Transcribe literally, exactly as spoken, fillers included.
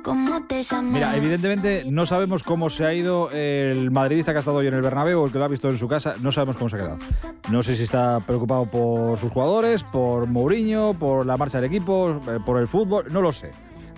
¿Cómo te llamas? Mira, evidentemente no sabemos cómo se ha ido el madridista que ha estado hoy en el Bernabéu, el que lo ha visto en su casa, no sabemos cómo se ha quedado. No sé si está preocupado por sus jugadores, por Mourinho, por la marcha del equipo, por el fútbol, no lo sé.